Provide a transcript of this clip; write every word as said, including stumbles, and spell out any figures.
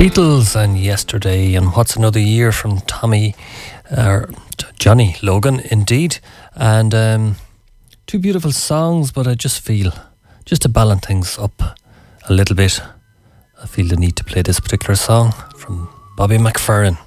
Beatles and Yesterday, and What's Another Year from Tommy, uh, Johnny Logan, indeed. And um, two beautiful songs, but I just feel, just to balance things up a little bit, I feel the need to play this particular song from Bobby McFerrin.